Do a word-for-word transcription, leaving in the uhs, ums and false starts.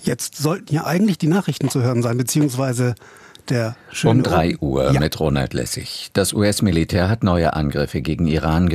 Jetzt sollten ja eigentlich die Nachrichten zu hören sein, beziehungsweise der schöne Um drei Uhr ja. mit Ronald Lessig. Das U S-Militär hat neue Angriffe gegen Iran